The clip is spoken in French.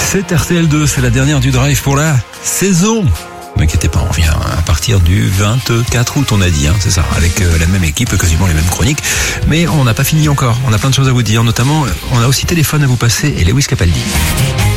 C'est RTL2, c'est la dernière du drive pour la saison. Ne inquiétez pas, on revient à partir du 24 août, on a dit, c'est ça, avec la même équipe, quasiment les mêmes chroniques. Mais on n'a pas fini encore, on a plein de choses à vous dire, notamment, on a aussi téléphone à vous passer et Lewis Capaldi.